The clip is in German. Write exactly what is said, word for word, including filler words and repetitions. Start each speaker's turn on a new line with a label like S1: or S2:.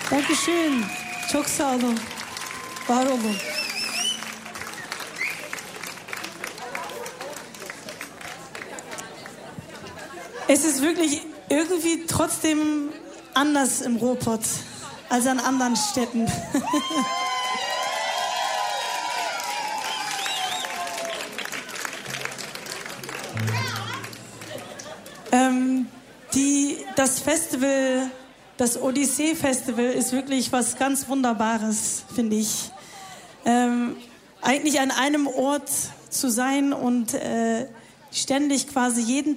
S1: Dankeschön. Çok sağ olun. Var olun. Es ist wirklich irgendwie trotzdem anders im Ruhrpott als an anderen Städten. ähm, die, das Festival, das Odyssee-Festival ist wirklich was ganz Wunderbares, finde ich. Ähm, eigentlich an einem Ort zu sein und äh, ständig quasi jeden